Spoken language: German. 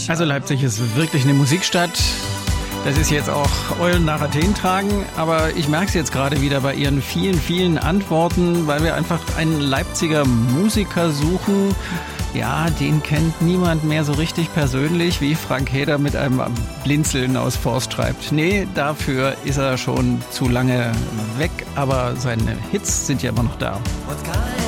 Also Leipzig ist wirklich eine Musikstadt. Das ist jetzt auch Eulen nach Athen tragen, aber ich merke es jetzt gerade wieder bei Ihren vielen, vielen Antworten, weil wir einfach einen Leipziger Musiker suchen. Ja, den kennt niemand mehr so richtig persönlich, wie Frank Heder mit einem Blinzeln aus Forst schreibt. Nee, dafür ist er schon zu lange weg, aber seine Hits sind ja immer noch da.